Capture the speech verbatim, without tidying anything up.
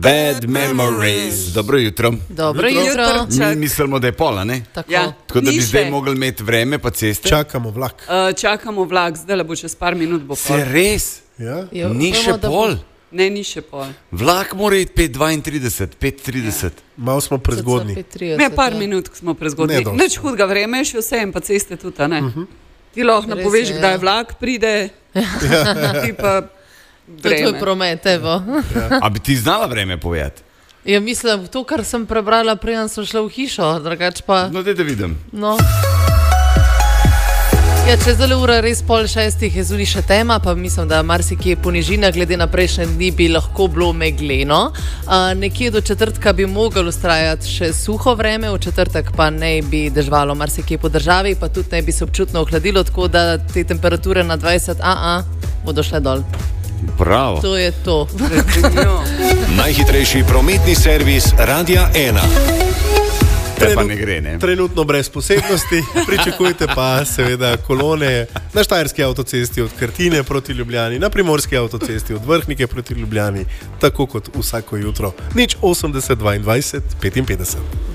Bad Memories. Dobro jutro. Dobro jutro. jutro. Mi mislimo, da je pola, ne? Tako, ja. Tako da bi Ni zdaj še. mogli imeti vreme pa ceste. Čakamo vlak. Uh, čakamo vlak, zdaj le bo čez par minut bo Se pol. res? Ja? Jo, Ni upamo, še da bo- pol. Ne, ni še pol. Vlak mora iti pet dvaintrideset, pet trideset. Malo smo prezgodni. pet trideset, Ne, par ja. minut ko smo prezgodni. Ne dosti. Nič hudega vreme, še vse in pa ceste tudi, a ne? Uh-huh. Ti lahko Res napoveš, je, kdaj ja. vlak pride, ti pa To je tvoj vreme. promet, evo. A bi ti znala vreme povedati? Ja, mislim, to, kar sem prebrala, preden sem šla v hišo, drugač pa, No, daj da vidim. no. Ja, če zdaj ura res pol šestih je zunaj še tema, pa mislim, da marsikje ponižina, glede na prejšnje dni bi lahko bilo megleno. Uh, nekje do četrtka bi mogel ustrajati še suho vreme, v četrtek pa ne bi dežvalo marsikje po državi, pa tudi ne bi se občutno ohladilo, tako da te temperature na dvajset a a bodo šle dol. Bravo. To je to. Najhitrejši prometni servis Radia ena. Te pa ne gre, ne? Trenutno brez posebnosti, pričakujte pa seveda kolone na Štajerski avtocesti od Krtine proti Ljubljani, na Primorski avtocesti od Vrhnike proti Ljubljani, tako kot vsako jutro. Nič osemdeset dvaindvajset petinpetdeset.